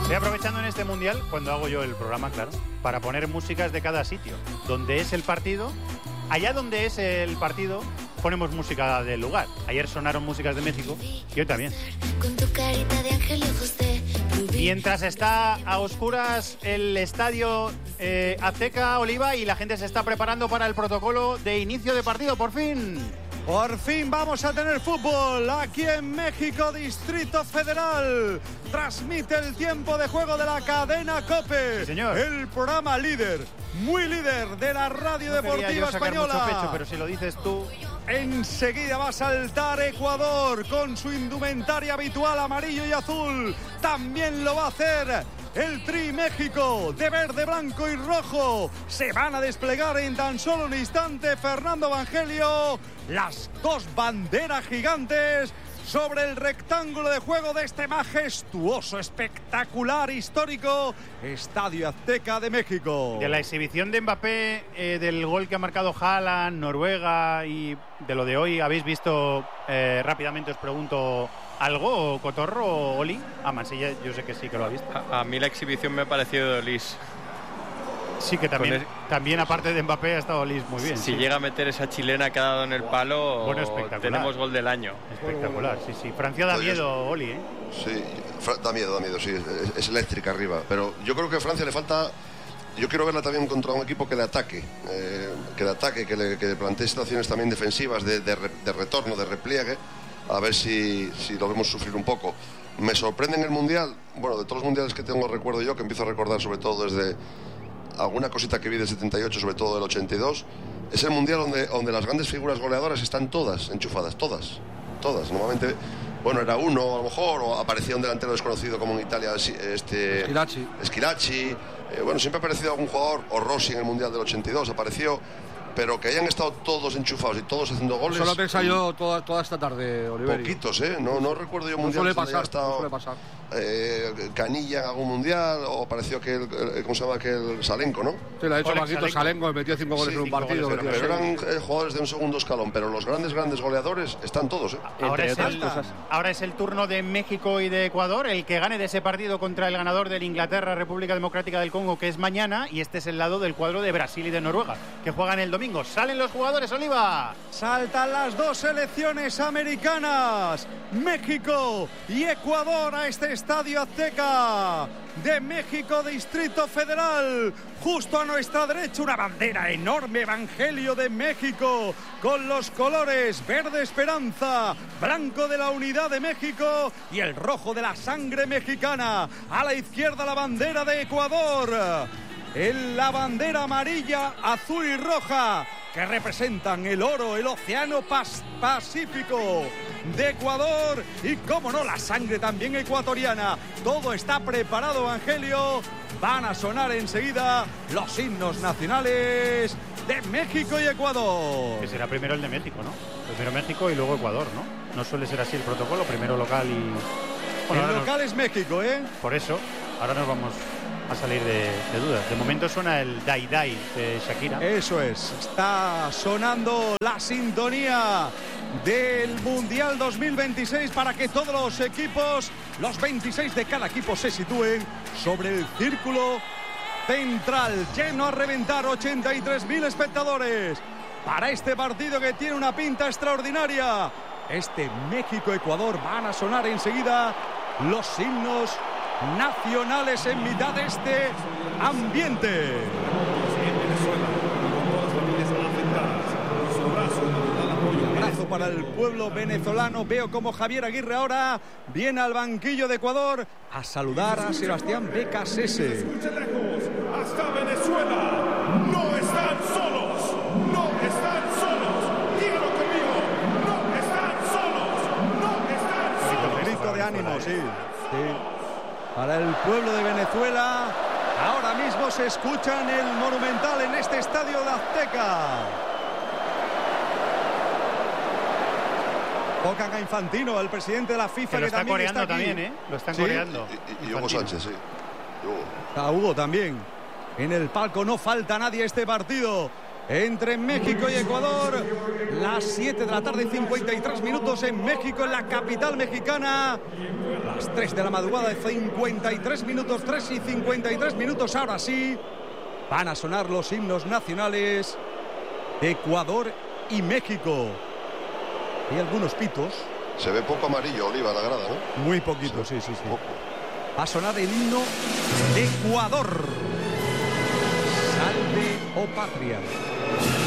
Estoy aprovechando en este mundial, cuando hago yo el programa, claro, para poner músicas de cada sitio. Donde es el partido, allá donde es el partido, ponemos música del lugar. Ayer sonaron músicas de México y hoy también. Con tu carita de ángel ojos de rubí. Mientras está a oscuras el estadio Azteca, Oliva, y la gente se está preparando para el protocolo de inicio de partido, por fin. Por fin vamos a tener fútbol aquí en México, Distrito Federal. Transmite el tiempo de juego de la cadena COPE. Sí, señor. El programa líder, muy líder de la radio deportiva yo sacar española. mucho pecho, pero si lo dices tú. Enseguida va a saltar Ecuador con su indumentaria habitual amarillo y azul. También lo va a hacer el Tri México de verde, blanco y rojo. Se van a desplegar en tan solo un instante, Fernando Evangelio, las dos banderas gigantes sobre el rectángulo de juego de este majestuoso, espectacular, histórico Estadio Azteca de México. De la exhibición de Mbappé, del gol que ha marcado Haaland, Noruega, y de lo de hoy, ¿habéis visto rápidamente, os pregunto, algo, Cotorro o Oli? Ah, Mansilla, yo sé que sí que lo ha visto. A mí la exhibición me ha parecido de Olis. Sí, que también aparte de Mbappé ha estado Olis muy bien. Si sí. llega a meter esa chilena que ha dado en el palo, bueno, espectacular. Tenemos gol del año. Espectacular, sí, sí. Francia da miedo, Oli, ¿eh? Sí, da miedo, sí. Es eléctrica arriba. Pero yo creo que a Francia le falta... Yo quiero verla también contra un equipo que le ataque, que le plantee situaciones también defensivas, de retorno, de repliegue, a ver si lo vemos sufrir un poco. Me sorprende en el Mundial, bueno, de todos los mundiales que tengo recuerdo yo, que empiezo a recordar sobre todo desde alguna cosita que vi del 78, sobre todo del 82, es el Mundial donde las grandes figuras goleadoras están todas enchufadas, todas. Normalmente, bueno, era uno a lo mejor, o aparecía un delantero desconocido como en Italia, Schilacci. Bueno, siempre ha aparecido algún jugador, o Rossi en el Mundial del 82 apareció, pero que hayan estado todos enchufados y todos haciendo goles. Solo pensaba yo toda esta tarde, Oliveri. Poquitos, no recuerdo yo mundiales donde haya estado Canilla en algún mundial, o apareció ¿cómo se llama aquel? Salenko, ¿no? Sí, lo ha hecho Paquito Salenko, metió 5 goles en un partido. Pero eran jugadores de un segundo escalón, pero los grandes goleadores están todos, ¿eh? Ahora es el turno de México y de Ecuador. El que gane de ese partido contra el ganador del Inglaterra, República Democrática del Congo, que es mañana, y este es el lado del cuadro de Brasil y de Noruega, que juegan el domingo. Salen los jugadores, Oliva. Saltan las dos selecciones americanas, México y Ecuador, a este Estadio Azteca de México, Distrito Federal. Justo a nuestra derecha una bandera enorme, Evangelio de México, con los colores verde esperanza, blanco de la unidad de México y el rojo de la sangre mexicana. A la izquierda la bandera de Ecuador, en la bandera amarilla, azul y roja, que representan el oro, el océano Pacífico de Ecuador y, cómo no, la sangre también ecuatoriana. Todo está preparado, Evangelio. Van a sonar enseguida los himnos nacionales de México y Ecuador. Que será primero el de México, ¿no? Primero México y luego Ecuador, ¿no? No suele ser así el protocolo, primero local y... Bueno, el local es México, ¿eh? Por eso, ahora nos vamos a salir de dudas. De momento suena el Dai Dai de Shakira. Eso es, está sonando la sintonía del Mundial 2026 para que todos los equipos, los 26 de cada equipo, se sitúen sobre el círculo central. Lleno a reventar, 83.000 espectadores para este partido que tiene una pinta extraordinaria. Este México-Ecuador. Van a sonar enseguida los himnos nacionales en mitad de este ambiente. Un abrazo para el pueblo venezolano. Veo como Javier Aguirre ahora viene al banquillo de Ecuador a saludar a Sebastián Becasese. Hasta Venezuela. No están solos. No están solos. Dígalo conmigo. No están solos. No están solos. Grito de ánimo, sí. Para el pueblo de Venezuela, ahora mismo se escucha en el Monumental, en este estadio de Azteca. Tocan a Infantino, el presidente de la FIFA, que lo está coreando está aquí. también, ¿eh? Lo están coreando. Y Hugo Sánchez, sí. Está Hugo también. En el palco no falta nadie este partido. entre México y Ecuador. Las 7 de la tarde y 53 minutos en México, en la capital mexicana. Las 3 de la madrugada y 53 minutos, 3 y 53 minutos. Ahora sí, van a sonar los himnos nacionales de Ecuador y México. Hay algunos pitos. Se ve poco amarillo, Oliva, la grada, ¿no? Muy poquito, sí. Poco. Va a sonar el himno de Ecuador. Salve, oh patria.